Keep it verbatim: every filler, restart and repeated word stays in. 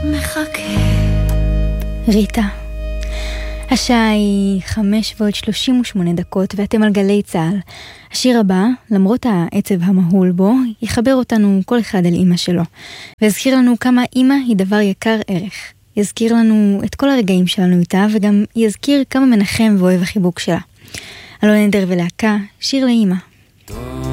מחכה. ריטה. השעה היא חמש ועוד שלושים ושמונה דקות ואתם על גלי צהל. השיר הבא, למרות העצב המהול בו, יחבר אותנו כל אחד אל אמא שלו. ויזכיר לנו כמה אמא היא דבר יקר ערך. יזכיר לנו את כל הרגעים שלנו איתה וגם יזכיר כמה מנחם ואוהב החיבוק שלה. אלון נדר ולהקה, שיר לאמא.